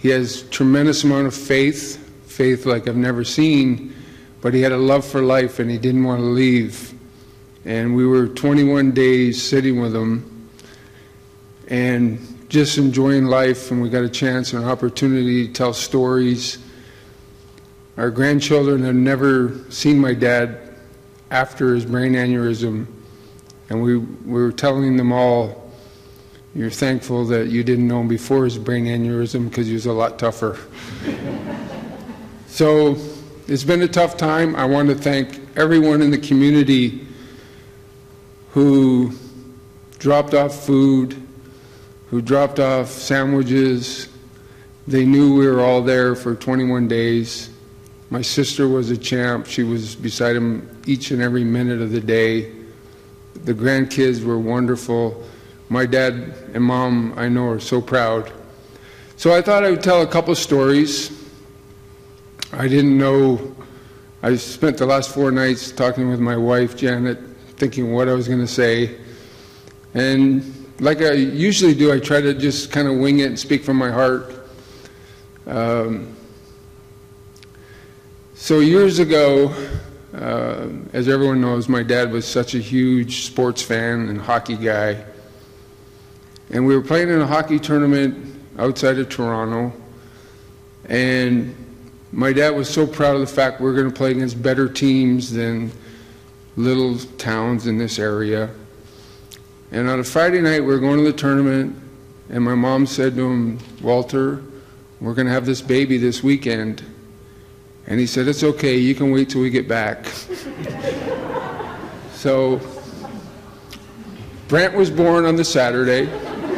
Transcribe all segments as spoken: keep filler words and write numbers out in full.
He has tremendous amount of faith, faith like I've never seen, but he had a love for life and he didn't want to leave. And we were twenty-one days sitting with him and just enjoying life, and we got a chance and an opportunity to tell stories. Our grandchildren had never seen my dad after his brain aneurysm, and we, we were telling them all, you're thankful that you didn't know him before his brain aneurysm because he was a lot tougher. So it's been a tough time. I want to thank everyone in the community who dropped off food, who dropped off sandwiches. They knew we were all there for twenty-one days. My sister was a champ. She was beside him each and every minute of the day. The grandkids were wonderful. My dad and mom, I know, are so proud. So I thought I would tell a couple stories. I didn't know, I spent the last four nights talking with my wife, Janet, thinking what I was going to say. And like I usually do, I try to just kind of wing it and speak from my heart. Um, so years ago, uh, as everyone knows, my dad was such a huge sports fan and hockey guy. And we were playing in a hockey tournament outside of Toronto. And my dad was so proud of the fact we were going to play against better teams than little towns in this area. And on a Friday night, we were going to the tournament, and my mom said to him, Walter, we're going to have this baby this weekend. And he said, it's okay, you can wait till we get back. So Brent was born on the Saturday.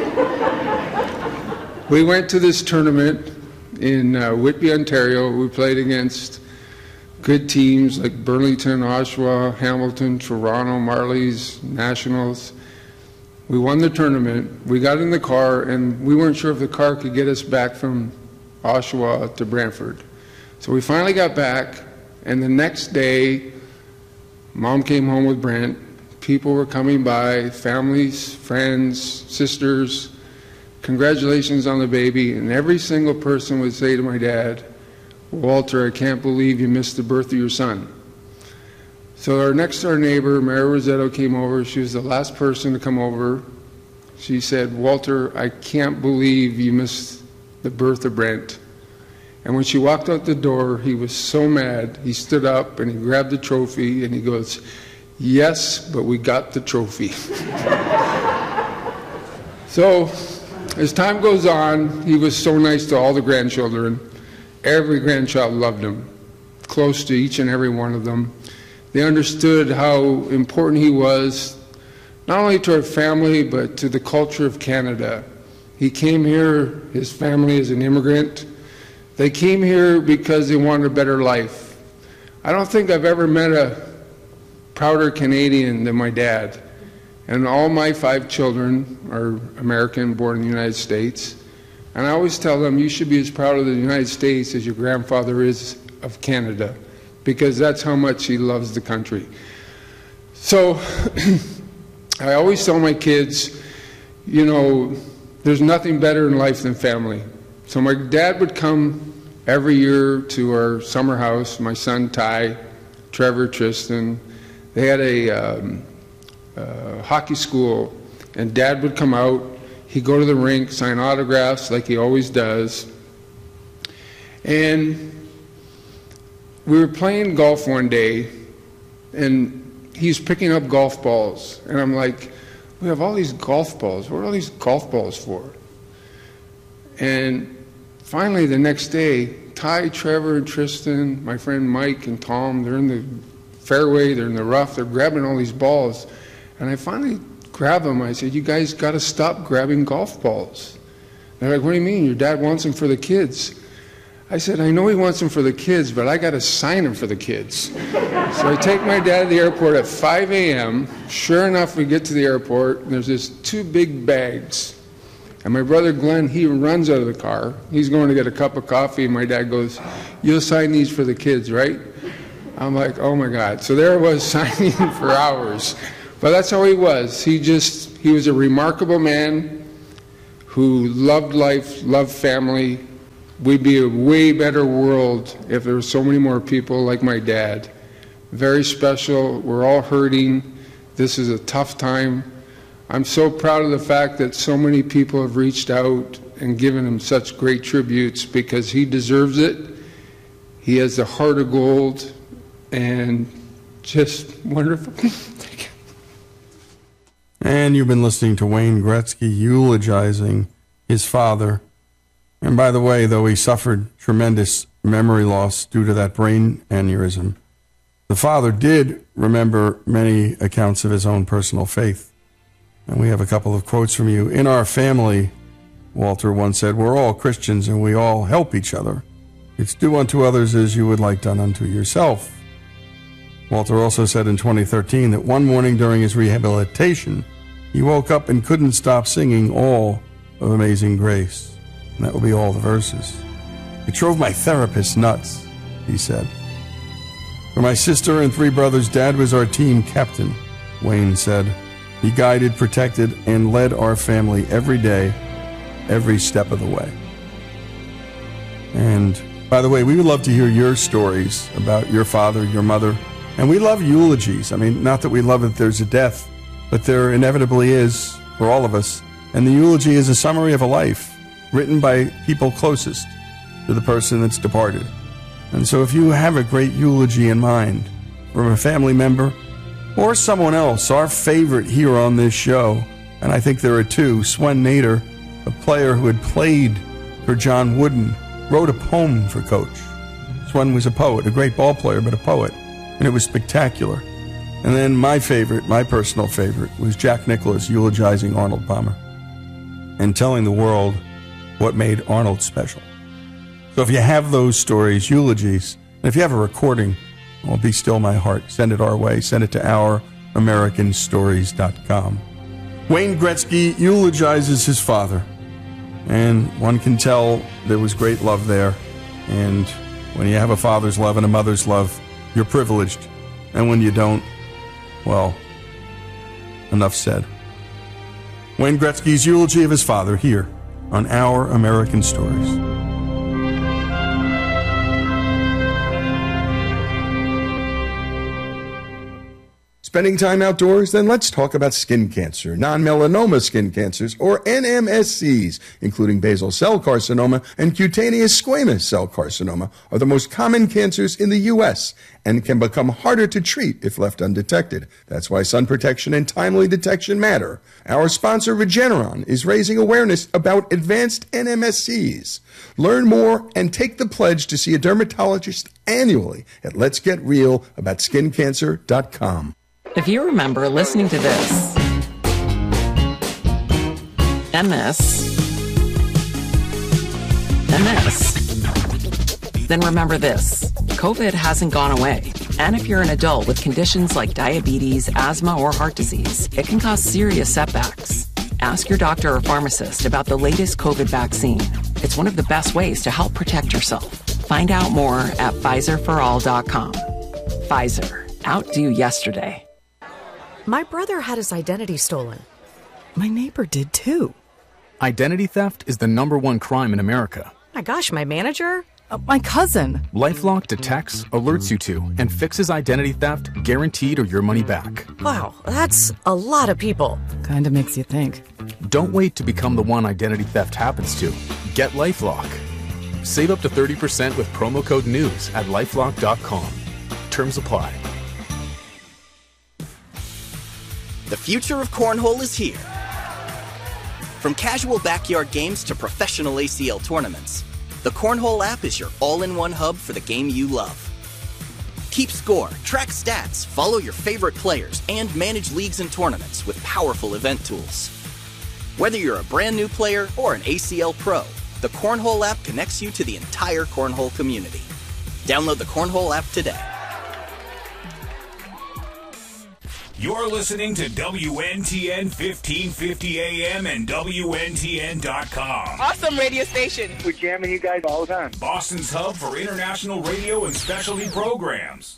We went to this tournament in uh, Whitby, Ontario. We played against good teams like Burlington, Oshawa, Hamilton, Toronto, Marlies, Nationals. We won the tournament. We got in the car, and we weren't sure if the car could get us back from Oshawa to Brantford. So we finally got back, and the next day, Mom came home with Brent. People were coming by, families, friends, sisters. Congratulations on the baby. And every single person would say to my dad, Walter, I can't believe you missed the birth of your son. So our next door neighbor, Mary Rosetto, came over. She was the last person to come over. She said, Walter, I can't believe you missed the birth of Brent. And when she walked out the door, he was so mad. He stood up and he grabbed the trophy and he goes, yes, but we got the trophy. So as time goes on, he was so nice to all the grandchildren. Every grandchild loved him, close to each and every one of them. They understood how important he was, not only to our family, but to the culture of Canada. He came here, his family is an immigrant. They came here because they wanted a better life. I don't think I've ever met a prouder Canadian than my dad. And all my five children are American, born in the United States. And I always tell them, you should be as proud of the United States as your grandfather is of Canada, because that's how much he loves the country. So I always tell my kids, you know, there's nothing better in life than family. So my dad would come every year to our summer house, my son Ty, Trevor, Tristan. They had a um, uh, hockey school, and Dad would come out. He'd go to the rink, sign autographs like he always does. And we were playing golf one day, and he's picking up golf balls. And I'm like, we have all these golf balls. What are all these golf balls for? And finally, the next day, Ty, Trevor, and Tristan, my friend Mike and Tom, they're in the fairway, they're in the rough, they're grabbing all these balls. And I finally grabbed them. I said, you guys got to stop grabbing golf balls. They're like, what do you mean? Your dad wants them for the kids. I said, I know he wants them for the kids, but I got to sign them for the kids. So I take my dad to the airport at five A M Sure enough, we get to the airport, and there's this two big bags. And my brother Glenn, he runs out of the car. He's going to get a cup of coffee, and my dad goes, you'll sign these for the kids, right? I'm like, oh my God. So there I was signing for hours. But that's how he was. He just, he was a remarkable man who loved life, loved family, we'd be a way better world if there were so many more people like my dad. Very special. We're all hurting. This is a tough time. I'm so proud of the fact that so many people have reached out and given him such great tributes, because he deserves it. He has the heart of gold, and just wonderful. Thank you. And you've been listening to Wayne Gretzky eulogizing his father. And by the way, though he suffered tremendous memory loss due to that brain aneurysm, the father did remember many accounts of his own personal faith. And we have a couple of quotes from you. In our family, Walter once said, we're all Christians and we all help each other. It's do unto others as you would like done unto yourself. Walter also said in twenty thirteen that one morning during his rehabilitation, he woke up and couldn't stop singing all of Amazing Grace. And that will be all the verses. It drove my therapist nuts, he said. For my sister and three brothers, Dad was our team captain, Wayne said. He guided, protected, and led our family every day, every step of the way. And, by the way, we would love to hear your stories about your father, your mother. And we love eulogies. I mean, not that we love that there's a death, but there inevitably is for all of us. And the eulogy is a summary of a life written by people closest to the person that's departed. And so if you have a great eulogy in mind from a family member or someone else, our favorite here on this show, and I think there are two, Swen Nader, a player who had played for John Wooden, wrote a poem for Coach. Swen was a poet, a great ball player, but a poet, and it was spectacular. And then my favorite, my personal favorite, was Jack Nicklaus eulogizing Arnold Palmer and telling the world what made Arnold special. So if you have those stories, eulogies, and if you have a recording, well, Be Still My Heart, send it our way. Send it to our american stories dot com. Wayne Gretzky eulogizes his father, and one can tell there was great love there. And when you have a father's love and a mother's love, you're privileged. And when you don't, well, enough said. Wayne Gretzky's eulogy of his father here on Our American Stories. Spending time outdoors? Then let's talk about skin cancer. Non-melanoma skin cancers, or N M S Cs, including basal cell carcinoma and cutaneous squamous cell carcinoma, are the most common cancers in the U S and can become harder to treat if left undetected. That's why sun protection and timely detection matter. Our sponsor, Regeneron, is raising awareness about advanced N M S Cs. Learn more and take the pledge to see a dermatologist annually at lets get real about skin cancer dot com. If you remember listening to this, and this, and this, then remember this. COVID hasn't gone away. And if you're an adult with conditions like diabetes, asthma, or heart disease, it can cause serious setbacks. Ask your doctor or pharmacist about the latest COVID vaccine. It's one of the best ways to help protect yourself. Find out more at Pfizer for all dot com. Pfizer. Outdo yesterday. My brother had his identity stolen. My neighbor did too. Identity theft is the number one crime in America. My gosh, my manager? Uh, my cousin. LifeLock detects, alerts you to, and fixes identity theft, guaranteed or your money back. Wow, that's a lot of people. Kinda makes you think. Don't wait to become the one identity theft happens to. Get LifeLock. Save up to thirty percent with promo code NEWS at lifelock dot com. Terms apply. The future of cornhole is here. From casual backyard games to professional A C L tournaments, the Cornhole app is your all-in-one hub for the game you love. Keep score, track stats, follow your favorite players, and manage leagues and tournaments with powerful event tools. Whether you're a brand new player or an A C L pro, the Cornhole app connects you to the entire cornhole community. Download the Cornhole app today. You're listening to W N T N fifteen fifty A M and W N T N dot com. Awesome radio station. We're jamming you guys all the time. Boston's hub for international radio and specialty programs.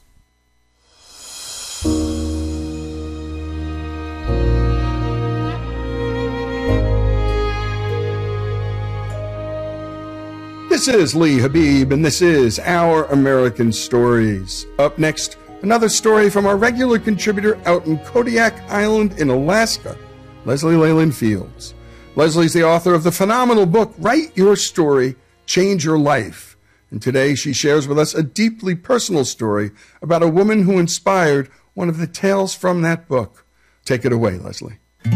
This This is Lee Habib, and this is Our American Stories. Up next, another story from our regular contributor out in Kodiak Island in Alaska, Leslie Leyland Fields. Leslie's the author of the phenomenal book, Write Your Story, Change Your Life. And today she shares with us a deeply personal story about a woman who inspired one of the tales from that book. Take it away, Leslie.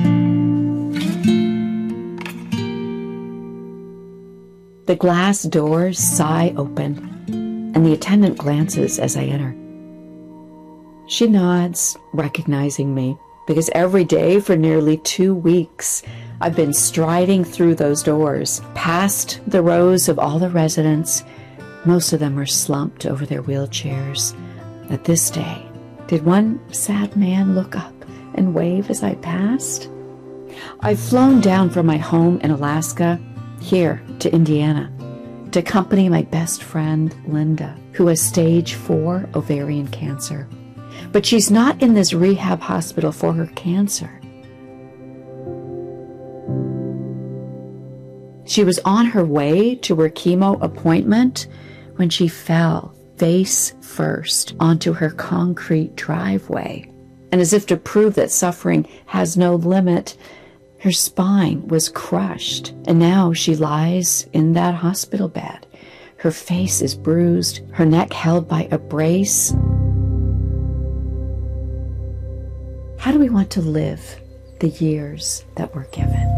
The glass doors sigh open, and the attendant glances as I enter. She nods, recognizing me, because every day for nearly two weeks, I've been striding through those doors, past the rows of all the residents. Most of them are slumped over their wheelchairs. At this day, did one sad man look up and wave as I passed? I've flown down from my home in Alaska here to Indiana to accompany my best friend, Linda, who has stage four ovarian cancer. But she's not in this rehab hospital for her cancer. She was on her way to her chemo appointment when she fell face first onto her concrete driveway. And as if to prove that suffering has no limit, her spine was crushed, and now she lies in that hospital bed. Her face is bruised, her neck held by a brace. How do we want to live the years that we're given?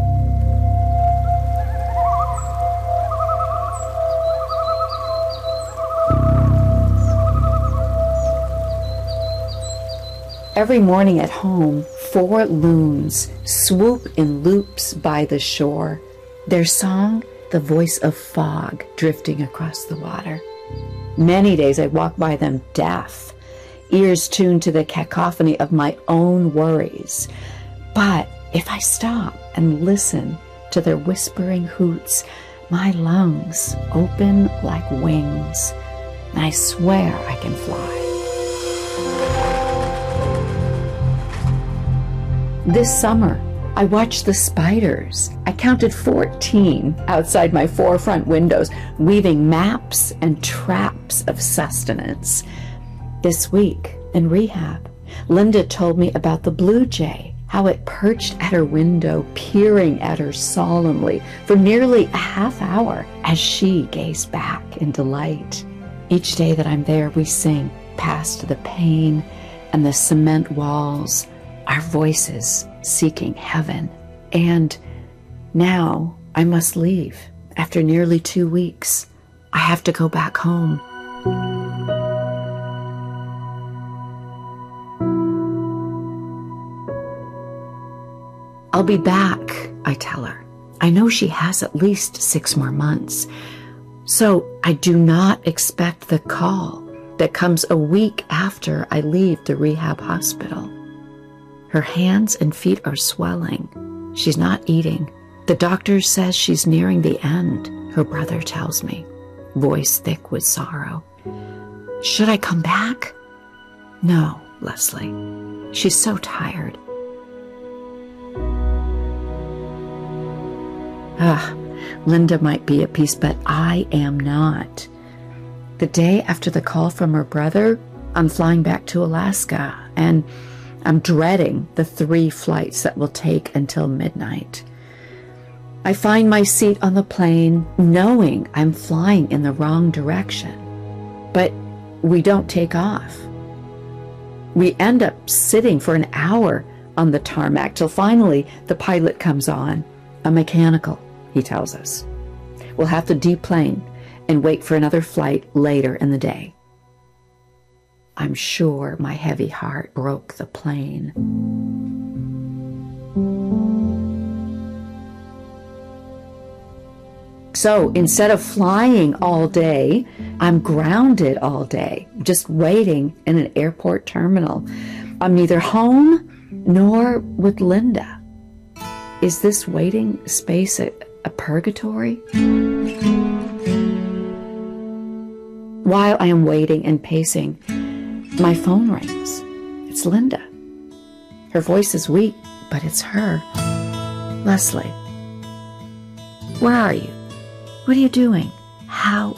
Every morning at home, four loons swoop in loops by the shore, their song the voice of fog drifting across the water. Many days I walk by them deaf, ears tuned to the cacophony of my own worries. But if I stop and listen to their whispering hoots, my lungs open like wings, and I swear I can fly. This summer, I watched the spiders. I counted fourteen outside my four front windows, weaving maps and traps of sustenance. This week, in rehab, Linda told me about the blue jay, how it perched at her window, peering at her solemnly for nearly a half hour as she gazed back in delight. Each day that I'm there, we sing past the pain and the cement walls, our voices seeking heaven. And now I must leave. After nearly two weeks, I have to go back home. I'll be back, I tell her. I know she has at least six more months. So I do not expect the call that comes a week after I leave the rehab hospital. Her hands and feet are swelling. She's not eating. The doctor says she's nearing the end, her brother tells me, voice thick with sorrow. Should I come back? No, Leslie. She's so tired. Ah, Linda might be at peace, but I am not. The day after the call from her brother, I'm flying back to Alaska, and I'm dreading the three flights that will take until midnight. I find my seat on the plane knowing I'm flying in the wrong direction, but we don't take off. We end up sitting for an hour on the tarmac till finally the pilot comes on. A mechanical, he tells us. We'll have to deplane and wait for another flight later in the day. I'm sure my heavy heart broke the plane. So instead of flying all day, I'm grounded all day, just waiting in an airport terminal. I'm neither home nor with Linda. Is this waiting space a, a purgatory? While I am waiting and pacing, my phone rings. It's Linda. Her voice is weak, but it's her. Leslie, where are you? What are you doing? How